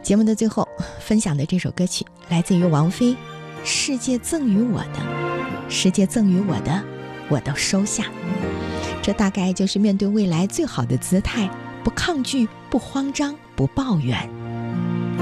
节目的最后分享的这首歌曲来自于王菲，世界赠予我的，世界赠予我的我都收下。这大概就是面对未来最好的姿态，不抗拒，不慌张，不抱怨，